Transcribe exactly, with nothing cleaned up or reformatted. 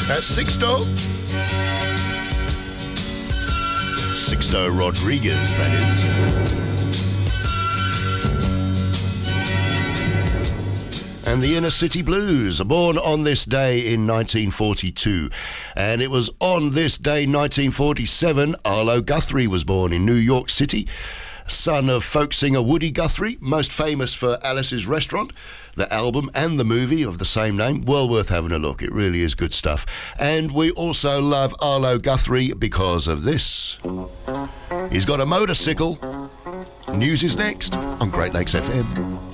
That's Sixto. Sixto Rodriguez, that is. And the Inner City Blues are born on this day in nineteen forty-two. And it was on this day, nineteen forty-seven, Arlo Guthrie was born in New York City. Son of folk singer Woody Guthrie, most famous for Alice's Restaurant, the album and the movie of the same name. Well worth having a look. It really is good stuff. And we also love Arlo Guthrie because of this. He's got a motorcycle. News is next on Great Lakes F M.